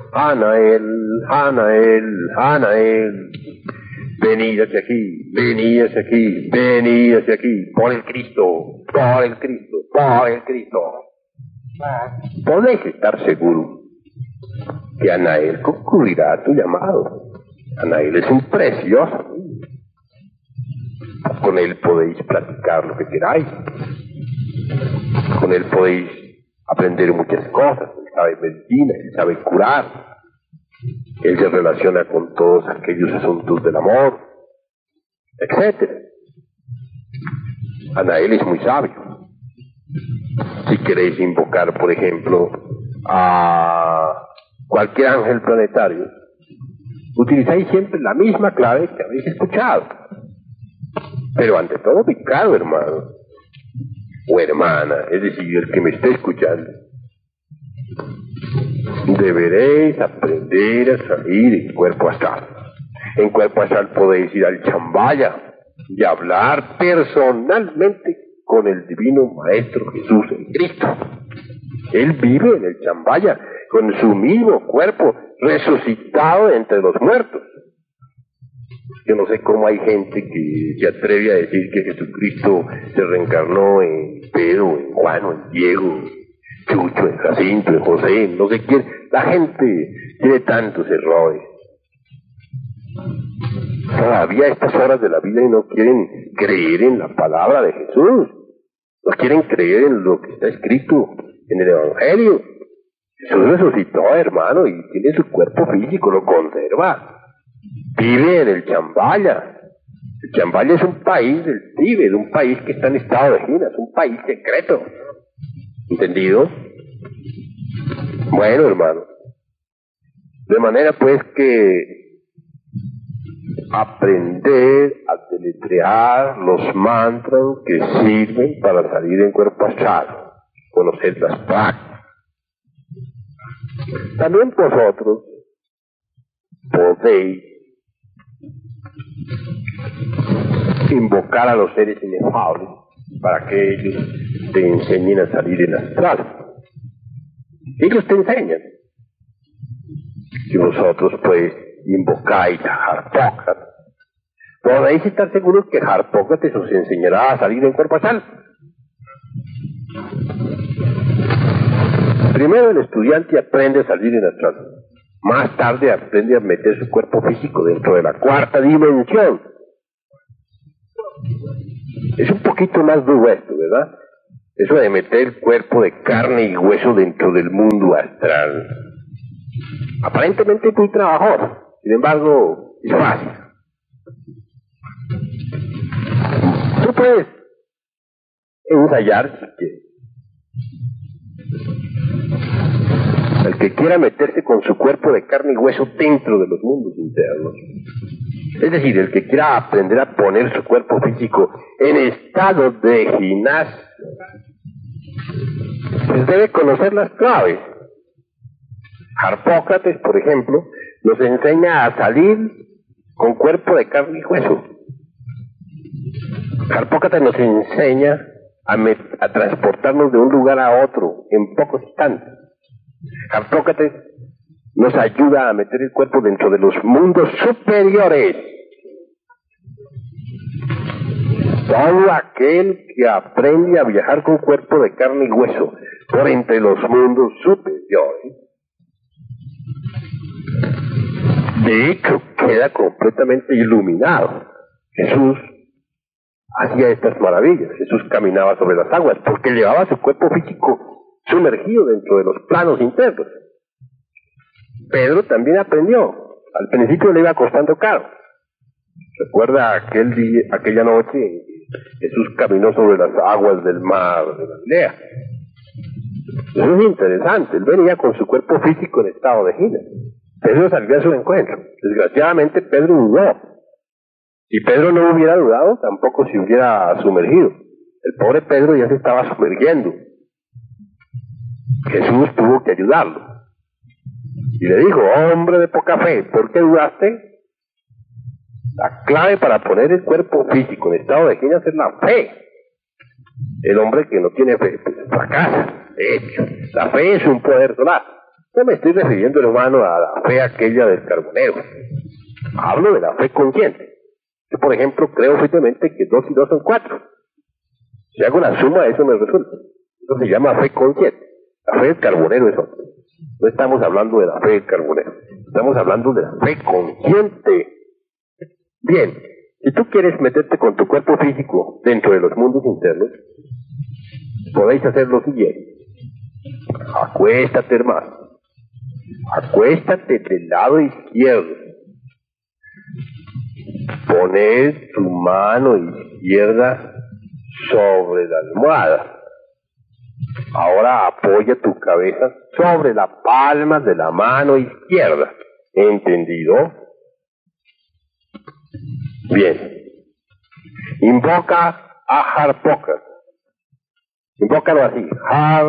Anael, Anael, Anael. Venid hacia aquí, venid hacia aquí, venid hacia aquí, por el Cristo, por el Cristo, por el Cristo. Podéis estar seguro que Anael concurrirá a tu llamado. Anael es un precioso. Con él podéis platicar lo que queráis. Con él podéis aprender muchas cosas. Él sabe medicina, él sabe curar. Él se relaciona con todos aquellos asuntos del amor, etc. Anael es muy sabio. Si queréis invocar, por ejemplo, a cualquier ángel planetario, utilizáis siempre la misma clave que habéis escuchado. Pero ante todo, mi caro hermano o hermana, es decir, el que me esté escuchando, deberéis aprender a salir en cuerpo astral. En cuerpo astral podéis ir al Chambaya y hablar personalmente con el divino Maestro Jesús el Cristo. Él vive en el Chambaya con su mismo cuerpo resucitado entre los muertos. Yo no sé cómo hay gente que se atreve a decir que Jesucristo se reencarnó en Pedro, en Juan, o en Diego, en Chucho, en Jacinto, en José, no sé quién. La gente tiene tantos errores. Todavía a estas horas de la vida y no quieren creer en la palabra de Jesús. No quieren creer en lo que está escrito en el Evangelio. Jesús resucitó, hermano, y tiene su cuerpo físico, lo conserva. Vive en el Chambaya. El Chambaya es un país del Tíbet, un país que está en estado de gira, es un país secreto. ¿Entendido? Bueno, hermano. De manera pues que aprender a deletrear los mantras que sirven para salir en cuerpo astral, conocer las prácticas. También vosotros podéis invocar a los seres inefables para que ellos te enseñen a salir en astral. Ellos te enseñan. Si vosotros pues invocáis a Harpócrates, podéis estar seguros que Harpócrates os enseñará a salir en cuerpo astral. Primero el estudiante aprende a salir en astral. Más tarde aprende a meter su cuerpo físico dentro de la cuarta dimensión. Es un poquito más duro esto, ¿verdad? Eso de meter el cuerpo de carne y hueso dentro del mundo astral. Aparentemente es muy trabajoso, sin embargo, es fácil. Tú puedes ensayar si quieres. El que quiera meterse con su cuerpo de carne y hueso dentro de los mundos internos, es decir, el que quiera aprender a poner su cuerpo físico en estado de gimnasia, pues debe conocer las claves. Harpócrates, por ejemplo, nos enseña a salir con cuerpo de carne y hueso. Harpócrates nos enseña a transportarnos de un lugar a otro en pocos instantes. Harpócrates nos ayuda a meter el cuerpo dentro de los mundos superiores. Todo aquel que aprende a viajar con cuerpo de carne y hueso por entre los mundos superiores, de hecho queda completamente iluminado. Jesús hacía estas maravillas. Jesús caminaba sobre las aguas porque llevaba su cuerpo físico sumergido dentro de los planos internos. Pedro también aprendió. Al principio le iba costando caro. Recuerda aquella noche Jesús caminó sobre las aguas del mar de Galilea. Eso es interesante. Él venía con su cuerpo físico en estado de gira. Pedro salió a su encuentro. Desgraciadamente Pedro dudó. Si Pedro no hubiera dudado, tampoco se hubiera sumergido. El pobre Pedro ya se estaba sumergiendo. Jesús tuvo que ayudarlo. Y le dijo: hombre de poca fe, ¿por qué dudaste? La clave para poner el cuerpo físico en estado de gimnasia es la fe. El hombre que no tiene fe, pues fracasa. De hecho, la fe es un poder solar. No me estoy refiriendo, hermano, a la fe aquella del carbonero. Hablo de la fe consciente. Yo, por ejemplo, creo firmemente que 2 y 2 son 4. Si hago una suma, eso me resulta. Eso se llama fe consciente. La fe del carbonero es otra. No estamos hablando de la fe del carbonero. Estamos hablando de la fe consciente. Bien, si tú quieres meterte con tu cuerpo físico dentro de los mundos internos, podéis hacer lo siguiente. Acuéstate, hermano. Acuéstate del lado izquierdo. Poner tu mano izquierda sobre la almohada. Ahora apoya tu cabeza sobre la palma de la mano izquierda. ¿Entendido? Bien. Invoca a Harpoker. Invócalo así.